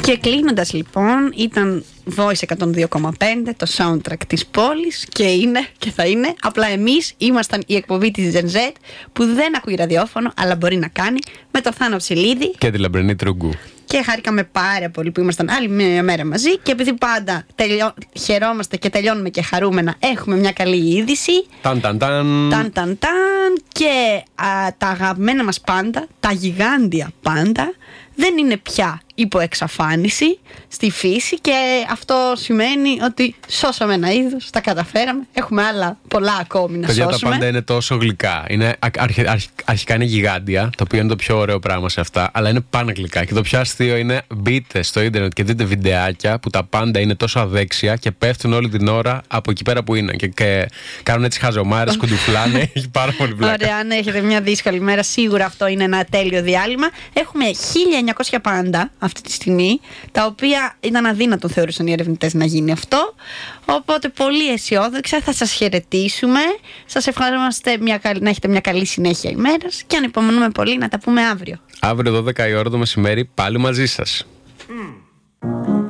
Και κλείνοντας λοιπόν, ήταν Voice 102,5, το soundtrack της πόλης, και είναι και θα είναι. Απλά εμείς ήμασταν η εκπομπή της Gen Z που δεν ακούει ραδιόφωνο, αλλά μπορεί να κάνει, με το Θάνο Ψηλίδη και τη Λαμπρινή Τρουγκού. Και χάρηκαμε πάρα πολύ που ήμασταν άλλη μια μέρα μαζί. Και επειδή πάντα χαιρόμαστε και τελειώνουμε και χαρούμενα, έχουμε μια καλή είδηση. Ταν. Και τα αγαπημένα μας πάντα, τα γιγάντια πάντα, δεν είναι πια υπό εξαφάνιση στη φύση, και αυτό σημαίνει ότι σώσαμε ένα είδος, τα καταφέραμε. Έχουμε άλλα πολλά ακόμη να σώσουμε. Τα πάντα είναι τόσο γλυκά. Αρχικά είναι γιγάντια, το οποίο είναι το πιο ωραίο πράγμα σε αυτά, αλλά είναι πάνω γλυκά. Και το πιο αστείο είναι, μπείτε στο ίντερνετ και δείτε βιντεάκια που τα πάντα είναι τόσο αδέξια και πέφτουν όλη την ώρα από εκεί πέρα που είναι. Και κάνουν έτσι χαζομάρες, κουντουφλάνε. Έχει πάρα πολύ πλάκα. Ωραία, αν έχετε μια δύσκολη μέρα, σίγουρα αυτό είναι ένα τέλειο διάλειμμα. Έχουμε 1900 πάντα αυτή τη στιγμή, τα οποία ήταν αδύνατο, θεωρούσαν οι ερευνητές, να γίνει αυτό. Οπότε πολύ αισιόδοξα θα σας χαιρετήσουμε. Σας ευχαριστούμε να έχετε μια καλή συνέχεια ημέρας και ανυπομονούμε πολύ να τα πούμε αύριο. Αύριο 12 η ώρα το μεσημέρι πάλι μαζί σας.